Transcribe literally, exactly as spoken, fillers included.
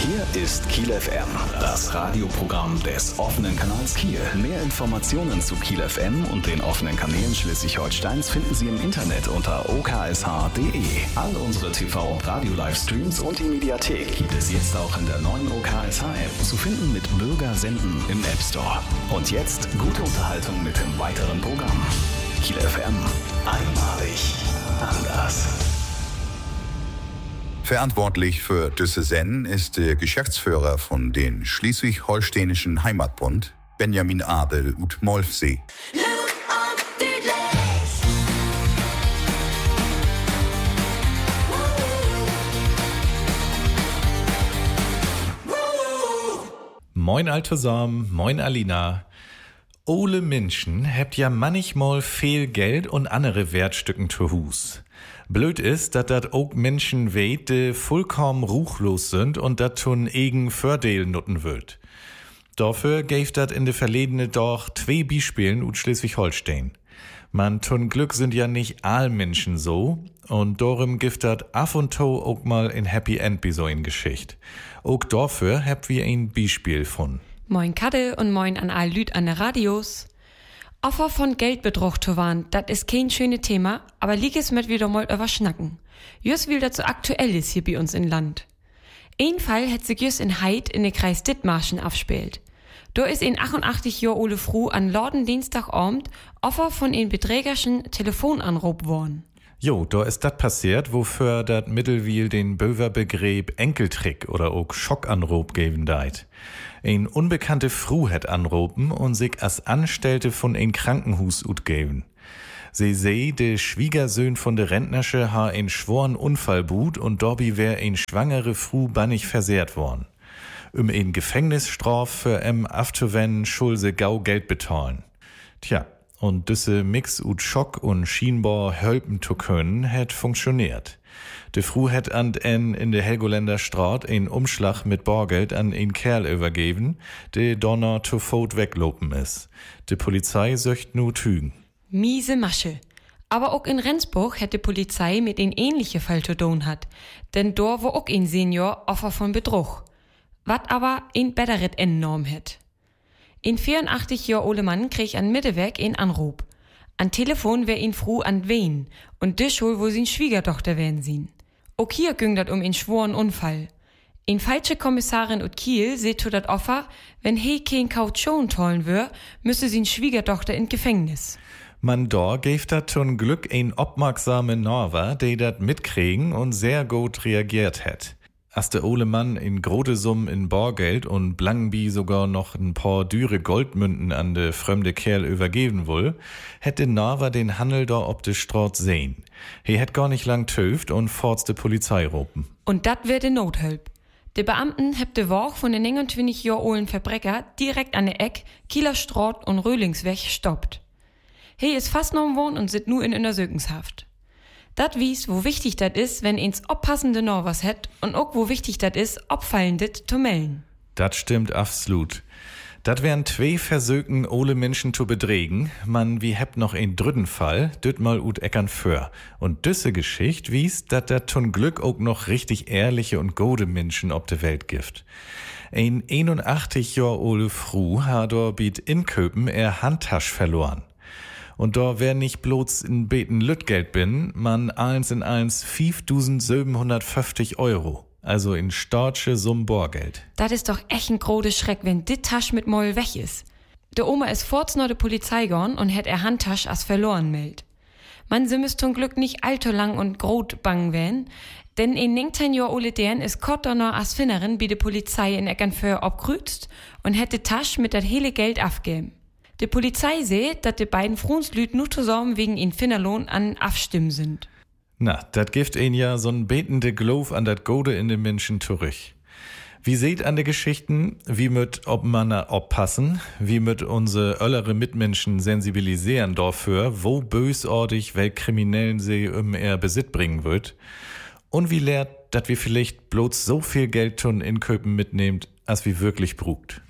Hier ist Kiel F M, das Radioprogramm des offenen Kanals Kiel. Mehr Informationen zu Kiel F M und den offenen Kanälen Schleswig-Holsteins finden Sie im Internet unter o k s h punkt d e. All unsere T V- und Radio-Livestreams und die Mediathek gibt es jetzt auch in der neuen O K S H-App zu finden mit Bürger senden im App Store. Und jetzt gute Unterhaltung mit dem weiteren Programm. Kiel F M, einmalig anders. Verantwortlich für diese Sendung ist der Geschäftsführer von den Schleswig-Holsteinischen Heimatbund, Benjamin Abel ut Molfsee. Moin all zusammen, moin Alina. Ole Menschen habt ja manchmal viel Geld und andere Wertstücken zu Hus. Blöd ist, dass dat auch Menschen weht, die vollkommen ruchlos sind und dat tun eigen Fördeel nutten wird. Dafür gäf dat in de verledene doch zwei Beispielen ut Schleswig-Holstein. Man tun Glück sind ja nicht all Menschen so und darum gibt dat af und to auch mal in Happy End bi so in Geschicht. Auch dafür habt wir ein Beispiel von. Moin Kadde und moin an all Lüd an der Radios. Offer von Geldbetrug zu waren, dat is kein schöne Thema, aber lieg es mit wieder mal über schnacken. Jüss will dat so aktuell ist hier bei uns in Land. Ein Fall hat sich jüss in Heid in den Kreis Dithmarschen abspielt. Da ist ein achtundachtzig Jahr ole Fru an Lorden Dienstagabend Offer von ein beträgerschen Telefonanruf worden. Jo, da ist dat passiert, wofür dat Mittelwiel den Böver-Begriff Enkeltrick oder auch Schockanruf geben deit. Ein unbekannte Fru het anropen und sich als Anstellte von ein Krankenhus utgeben. Sie seh, de Schwiegersöhn von de Rentnersche ha ein schworen Unfall but und dobi wär ein schwangere Fru bannig versehrt worden. Um ein Gefängnisstraf für em afzuwenden, schulse gau Geld bezahlen. Tja. Und düsse Mix ut Schock und Schienbar hölpen zu können, het funktioniert. De Fru het an en in de Helgoländer Straat ein Umschlag mit Bargeld an ein Kerl übergeben, de donner zu Fot weglopen is. De Polizei söcht nu Tügen. Miese Masche. Aber auch in Rendsburg hätte Polizei mit ein ähnliche Fall zu tun hat. Denn dort war auch ein Senior Opfer von Betrug. Wat aber ein Betteret enorm het. Ein vierundachtzig Jahr ole Mann krieg an Mittewerk ein Anruf. An Telefon wär ihn Fru an Wien und de Schul, wo sin Schwiegertochter wären sin. Auch hier ging dat um einen schworen Unfall. Ein falsche Kommissarin ut Kiel seht zu dat Offer, wenn he kein Kaution tollen wär, müsse sin Schwiegertochter in Gefängnis. Man da gäf dat zum Glück ein obmerksame Norwer, de dat mitkriegen und sehr gut reagiert het. Als der ole Mann in grote Summen in Bargeld und Blangenbi sogar noch ein paar düre Goldmünten an de fremde Kerl übergeben woll, hätte Narva den Handel da ob de Straat sehen. He hätt gar nicht lang töft und forts de Polizei ropen. Und dat wär de Nothilp. De Beamten heb de Woch von den neunundzwanzig Jahr ollen Verbrecher direkt an der Eck, Kieler Straat und Röhlingsweg stoppt. He is fastgenommen worden und sit nu in Untersuchungshaft. Dat wies, wo wichtig dat is, wenn ins oppassende Norwas het und auch wo wichtig dat is, opfallendet zu melden. Dat stimmt absolut. Dat wären zwei Versöken, ole Menschen zu bedrägen. Man, wie hebt noch ein dritten Fall, düt mal ut eckern für. Und düsse Geschicht wies, dat dat zum Glück auch noch richtig ehrliche und gode Menschen ob de Welt gibt. Ein einundachtzig Jahr ole Fru ha dor biet Inköpen er Handtasch verloren. Und da wär nicht bloß in Beten Lütgeld bin, man eins in eins fünftausendsiebenhundertfünfzig Euro. Also in startsche Summ Borgeld. Das ist doch echt ein grode Schreck, wenn dit Tasch mit Moll weg is. De Oma is forts noch de Polizei gorn und hätt er Handtasch as verloren meldt. Man simmes zum Glück nicht allzu lang und grot bang werden, denn in neunzehn Jahr ole deren is Kotter noch as Finnerin bi de Polizei in Eckernföhr obgrüzt und hätte Tasch mit dat hele Geld afgeben. Die Polizei seht, dass die beiden Frunslüt nur zusammen wegen in Finnerlohn an Afstimmen sind. Na, dat gibt ein ja so'n betende Glauf an dat Gode in den Menschen zurück. Wie seht an de Geschichten, wie müt ob man oppassen, wie müt unsere öllere Mitmenschen sensibilisieren dafür, wo bösartig wel Kriminellen sie um er Besitz bringen wird. Und wie lehrt, dass wir vielleicht bloß so viel Geld tun in Köpen mitnehmt, als wie wirklich brugt.